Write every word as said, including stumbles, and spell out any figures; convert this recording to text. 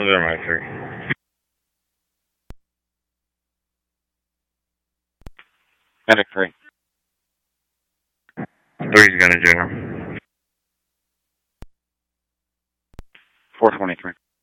Zero my three. Medic three. Three's gonna jail. four twenty-three.